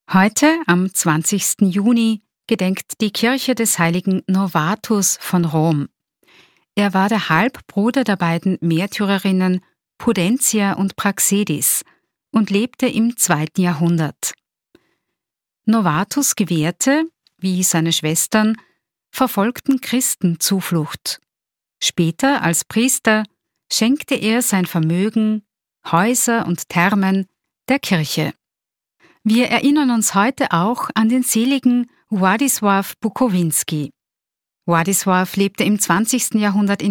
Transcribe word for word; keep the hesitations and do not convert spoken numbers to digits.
Heute, am zwanzigsten Juni, gedenkt die Kirche des heiligen Novatus von Rom. Er war der Halbbruder der beiden Märtyrerinnen Prudentia und Praxedis und lebte im zweiten Jahrhundert. Novatus gewährte, wie seine Schwestern, verfolgten Christen Zuflucht. Später als Priester schenkte er sein Vermögen, Häuser und Thermen der Kirche. Wir erinnern uns heute auch an den seligen Władysław Bukowinski. Władysław lebte im zwanzigsten Jahrhundert in